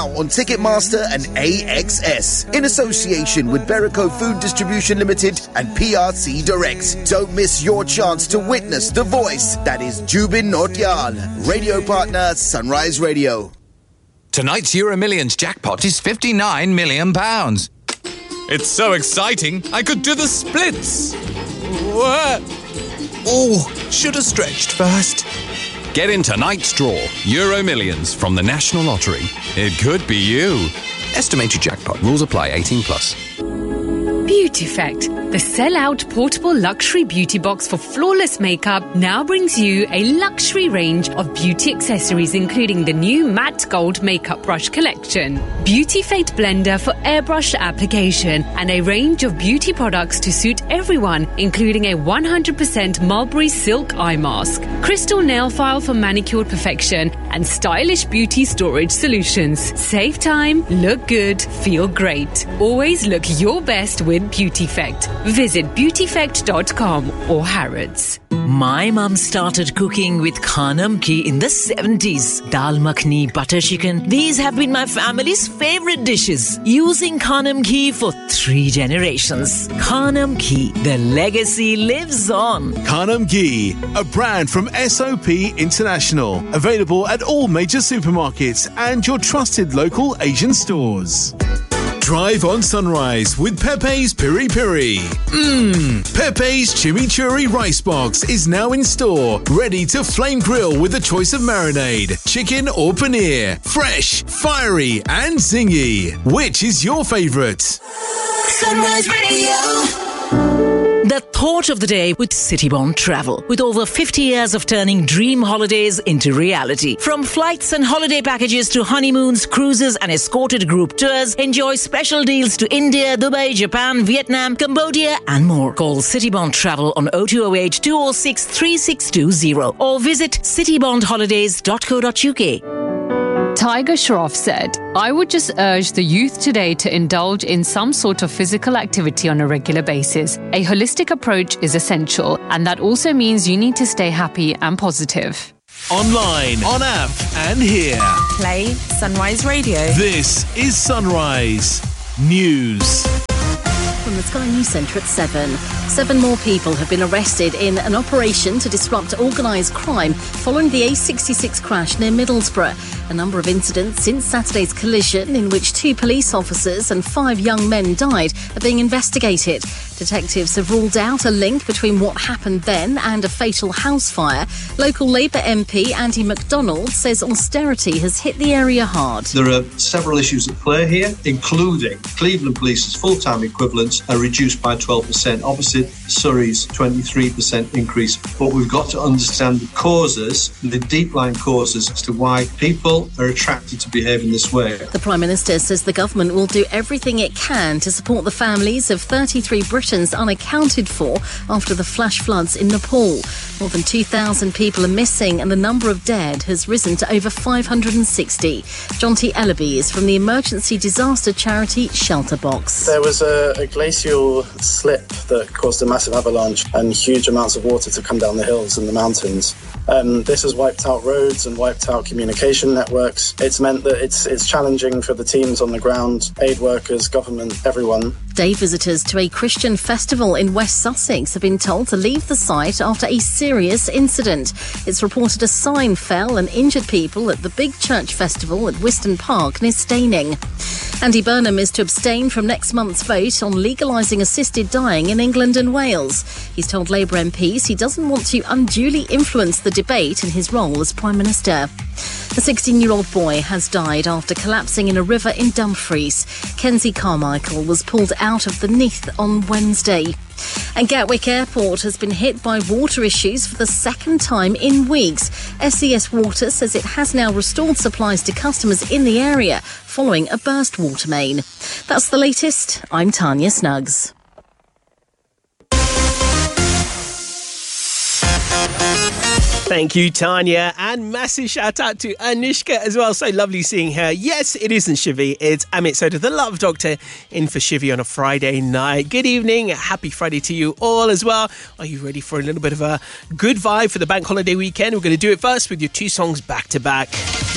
on Ticketmaster and AXS, in association with Berico Food Distribution Limited and PRC Direct. Don't miss your chance to witness the voice that is Jubin Nautiyal. Radio partner Sunrise Radio. Tonight's Euro Millions jackpot is £59 million. It's so exciting, I could do the splits. Oh, should have stretched first. Get in tonight's draw, Euro Millions from the National Lottery. It could be you. Estimated jackpot. Rules apply. 18+. Beauty Effect, the sell-out portable luxury beauty box for flawless makeup, now brings you a luxury range of beauty accessories, including the new matte gold makeup brush collection, Beauty Effect blender for airbrush application, and a range of beauty products to suit everyone, including a 100% mulberry silk eye mask, crystal nail file for manicured perfection, and stylish beauty storage solutions. Save time, look good, feel great. Always look your best with Beauty Effect. Visit beautyeffect.com or Harrods. My mum started cooking with Khanam Ghee in the 70s. Dal makhni, butter chicken. These have been my family's favorite dishes. Using Khanam Ghee for 3 generations. Khanam Ghee, the legacy lives on. Khanam Ghee, a brand from SOP International. Available at all major supermarkets and your trusted local Asian stores. Drive on Sunrise with Pepe's Piri Piri. Pepe's Chimichurri Rice Box is now in store, ready to flame grill with a choice of marinade, chicken or paneer. Fresh, fiery and zingy. Which is your favourite? Sunrise Radio. The thought of the day with Citybond Travel. With over 50 years of turning dream holidays into reality. From flights and holiday packages to honeymoons, cruises and escorted group tours, enjoy special deals to India, Dubai, Japan, Vietnam, Cambodia and more. Call Citybond Travel on 0208 206 3620 or visit citybondholidays.co.uk. Tiger Shroff said, I would just urge the youth today to indulge in some sort of physical activity on a regular basis. A holistic approach is essential, and that also means you need to stay happy and positive. Online, on app and here. Play Sunrise Radio. This is Sunrise News. From the Sky News Centre at 7. 7 more people have been arrested in an operation to disrupt organised crime following the A66 crash near Middlesbrough. A number of incidents since Saturday's collision, in which 2 police officers and 5 young men died, are being investigated. Detectives have ruled out a link between what happened then and a fatal house fire. Local Labour MP Andy MacDonald says austerity has hit the area hard. There are several issues at play here, including Cleveland Police's full-time equivalents are reduced by 12%, opposite Surrey's 23% increase. But we've got to understand the causes, the deep-lying causes as to why people are attracted to behave in this way. The Prime Minister says the government will do everything it can to support the families of 33 Britons unaccounted for after the flash floods in Nepal. More than 2,000 people are missing and the number of dead has risen to over 560. John T. Ellaby is from the emergency disaster charity Shelter Box. There was a glacial slip that caused a massive avalanche and huge amounts of water to come down the hills and the mountains. This has wiped out roads and wiped out communication networks. It's meant that it's challenging for the teams on the ground, aid workers, government, everyone. Day visitors to a Christian festival in West Sussex have been told to leave the site after a serious incident. It's reported a sign fell and injured people at the Big Church Festival at Wiston Park near Staining. Andy Burnham is to abstain from next month's vote on legalising assisted dying in England and Wales. He's told Labour MPs he doesn't want to unduly influence the debate in his role as Prime Minister. A 16-year-old boy has died after collapsing in a river in Dumfries. Kenzie Carmichael was pulled out of the Neath on Wednesday. And Gatwick Airport has been hit by water issues for the second time in weeks. SES Water says it has now restored supplies to customers in the area following a burst water main. That's the latest. I'm Tanya Snuggs. Thank you, Tanya, and massive shout out to Anushka as well. So lovely seeing her. Yes, it isn't Shivi, it's Amit Soda, the Love Doctor, in for Shivi on a Friday night. Good evening, happy Friday to you all as well. Are you ready for a little bit of a good vibe for the bank holiday weekend? We're going to do it first with your 2 songs back to back.